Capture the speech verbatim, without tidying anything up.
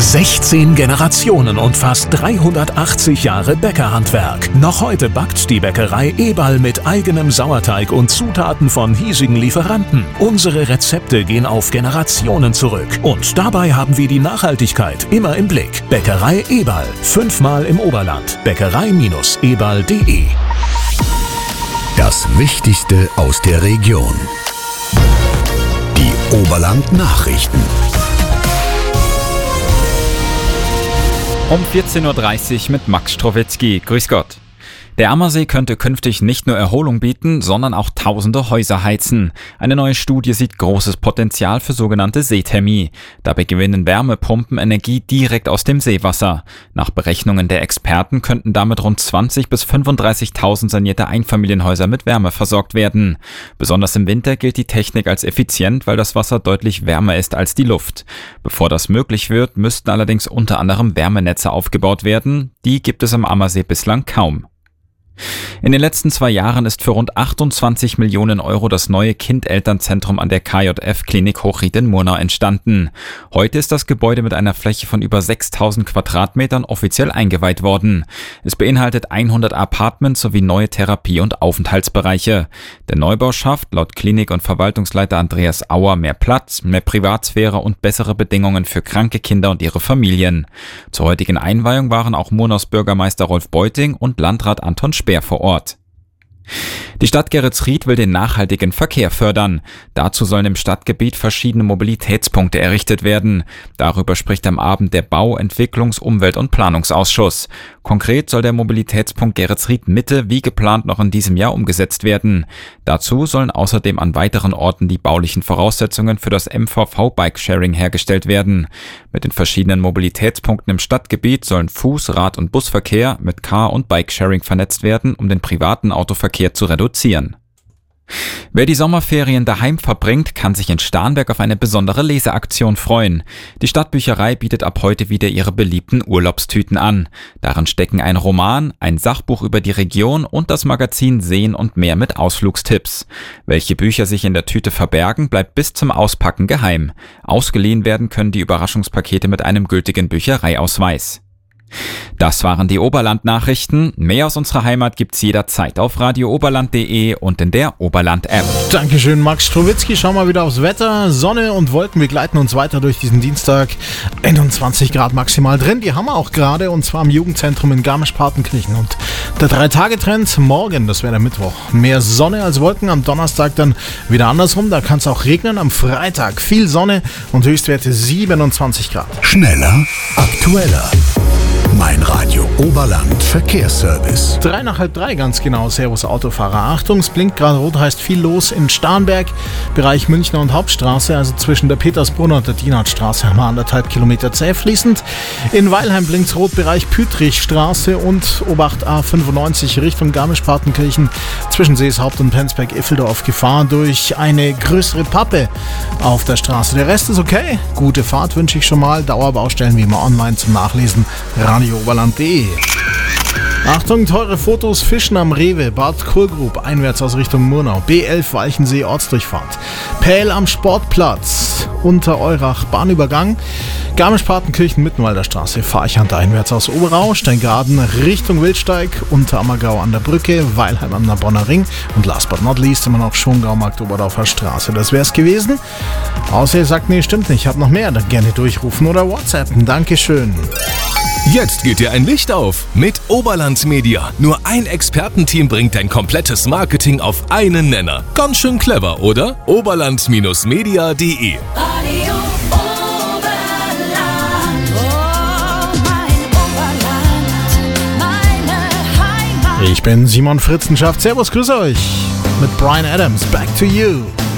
sechzehn Generationen und fast dreihundertachtzig Jahre Bäckerhandwerk. Noch heute backt die Bäckerei Eberl mit eigenem Sauerteig und Zutaten von hiesigen Lieferanten. Unsere Rezepte gehen auf Generationen zurück. Und dabei haben wir die Nachhaltigkeit immer im Blick. Bäckerei Eberl. Fünfmal im Oberland. Bäckerei Eberl punkt de. Das Wichtigste aus der Region. Die Oberland-Nachrichten. Um vierzehn Uhr dreißig mit Max Strowitzki. Grüß Gott. Der Ammersee könnte künftig nicht nur Erholung bieten, sondern auch tausende Häuser heizen. Eine neue Studie sieht großes Potenzial für sogenannte Seethermie. Dabei gewinnen Wärmepumpen Energie direkt aus dem Seewasser. Nach Berechnungen der Experten könnten damit rund zwanzigtausend bis fünfunddreißigtausend sanierte Einfamilienhäuser mit Wärme versorgt werden. Besonders im Winter gilt die Technik als effizient, weil das Wasser deutlich wärmer ist als die Luft. Bevor das möglich wird, müssten allerdings unter anderem Wärmenetze aufgebaut werden. Die gibt es am Ammersee bislang kaum. In den letzten zwei Jahren ist für rund achtundzwanzig Millionen Euro das neue Kind-Eltern-Zentrum an der K J F-Klinik Hochried in Murnau entstanden. Heute ist das Gebäude mit einer Fläche von über sechstausend Quadratmetern offiziell eingeweiht worden. Es beinhaltet hundert Apartments sowie neue Therapie- und Aufenthaltsbereiche. Der Neubau schafft laut Klinik- und Verwaltungsleiter Andreas Auer mehr Platz, mehr Privatsphäre und bessere Bedingungen für kranke Kinder und ihre Familien. Zur heutigen Einweihung waren auch Murnaus Bürgermeister Rolf Beuting und Landrat Anton Speer vor Ort. Die Stadt Geretsried will den nachhaltigen Verkehr fördern. Dazu sollen im Stadtgebiet verschiedene Mobilitätspunkte errichtet werden. Darüber spricht am Abend der Bau-, Entwicklungs-, Umwelt- und Planungsausschuss. Konkret soll der Mobilitätspunkt Geretsried Mitte wie geplant noch in diesem Jahr umgesetzt werden. Dazu sollen außerdem an weiteren Orten die baulichen Voraussetzungen für das M V V-Bike-Sharing hergestellt werden. Mit den verschiedenen Mobilitätspunkten im Stadtgebiet sollen Fuß-, Rad- und Busverkehr mit Car- und Bike-Sharing vernetzt werden, um den privaten Autoverkehr zu reduzieren. Wer die Sommerferien daheim verbringt, kann sich in Starnberg auf eine besondere Leseaktion freuen. Die Stadtbücherei bietet ab heute wieder ihre beliebten Urlaubstüten an. Darin stecken ein Roman, ein Sachbuch über die Region und das Magazin Sehen und mehr mit Ausflugstipps. Welche Bücher sich in der Tüte verbergen, bleibt bis zum Auspacken geheim. Ausgeliehen werden können die Überraschungspakete mit einem gültigen Büchereiausweis. Das waren die Oberland-Nachrichten. Mehr aus unserer Heimat gibt's jederzeit auf radio oberland punkt de und in der Oberland-App. Dankeschön, Max Strowitzki. Schauen wir wieder aufs Wetter. Sonne und Wolken begleiten uns weiter durch diesen Dienstag. einundzwanzig Grad maximal drin. Die haben wir auch gerade, und zwar im Jugendzentrum in Garmisch-Partenkirchen. Und der Drei-Tage-Trend morgen, das wäre der Mittwoch. Mehr Sonne als Wolken. Am Donnerstag dann wieder andersrum. Da kann es auch regnen. Am Freitag viel Sonne und Höchstwerte siebenundzwanzig Grad. Schneller, aktueller. Mein Radio Oberland Verkehrsservice. Drei nach halb drei, ganz genau. Servus Autofahrer. Achtung, es blinkt gerade rot, heißt viel los in Starnberg, Bereich Münchner und Hauptstraße, also zwischen der Petersbrunner und der Dienhardstraße, haben wir anderthalb Kilometer zäh fließend. In Weilheim blinkt rot, Bereich Pütrichstraße und Obacht A fünfundneunzig Richtung Garmisch-Partenkirchen zwischen Seeshaupt und Penzberg-Iffeldorf gefahren durch eine größere Pappe auf der Straße. Der Rest ist okay. Gute Fahrt wünsche ich schon mal. Dauerbaustellen wie immer online zum Nachlesen. radio oberland punkt de. Achtung, teure Fotos, Fischen am Rewe, Bad Kurgrub, einwärts aus Richtung Murnau, B elf Walchensee Ortsdurchfahrt, Pähl am Sportplatz, Untereurach Bahnübergang, Garmisch-Partenkirchen Mittenwalder Straße, Farchand einwärts aus Oberau, Steingaden Richtung Wildsteig, Unterammergau an der Brücke, Weilheim am Bonner Ring und last but not least immer noch Schongau Marktoberdorfer Straße. Das wär's gewesen. Außer ihr sagt, nee, stimmt nicht, ich hab noch mehr, dann gerne durchrufen oder WhatsAppen. Dankeschön. Jetzt geht dir ein Licht auf mit Oberland Media. Nur ein Expertenteam bringt dein komplettes Marketing auf einen Nenner. Ganz schön clever, oder? oberland Media punkt de. Radio Oberland, oh mein Oberland, meine Heimat. Ich bin Simon Fritzenschaft. Servus, grüß euch. Mit Bryan Adams, Back to You.